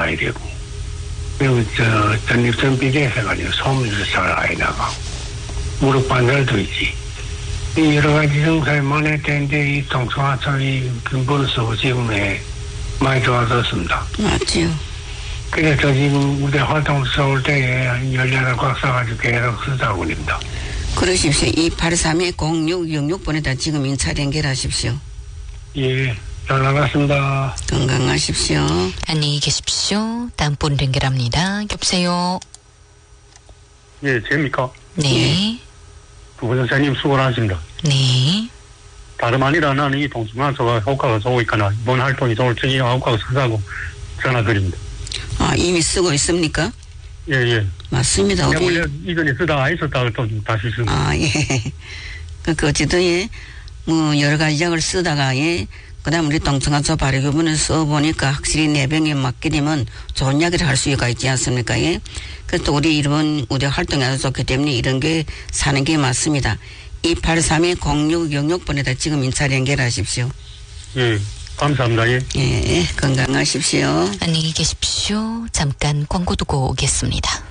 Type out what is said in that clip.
나가야 되고, 그리고 전립선 비대해가지고 소문도 잘 안 나가고, 무릎 관절도 있지. 이 여러 가지 증상이 만회되는데 이 동성화성이 근본서 지금에 많이 좋아졌습니다. 맞지요. 그래서 지금 무대 활동 서울 때에 연락을 꽉 싸가지고 계속 쓰다고 합니다. 그러십시오. 283-0666번에다 지금 인차 연결하십시오. 예, 잘 나갔습니다. 건강하십시오. 안녕히 계십시오. 다음 분 연결합니다. 여보세요. 예, 됩니까? 네. 부부선생님 수고하십니다. 네. 다름 아니라 나는 이 동성화소가 효과가 좋으니까 이번 활동이 솔직히 효과가 크다고 전화드립니다. 아, 이미 쓰고 있습니까? 예, 예. 맞습니다. 내가 원래 이전에 쓰다가 있었다가 또 다시 쓰고. 아, 예. 어쨌든, 예, 뭐, 여러 가지 약을 쓰다가, 예, 그 다음 우리 동성화소 발효교분을 써보니까 확실히 내병에 맞게 되면 좋은 약을 할 수가 있지 않습니까? 예. 그래서 또 우리 이번 우리 활동이 아주 좋기 때문에 이런 게 사는 게 맞습니다. 283-0666번에다 지금 인차 연결하십시오. 예, 감사합니다. 예. 예, 건강하십시오. 안녕히 계십시오. 잠깐 광고 두고 오겠습니다.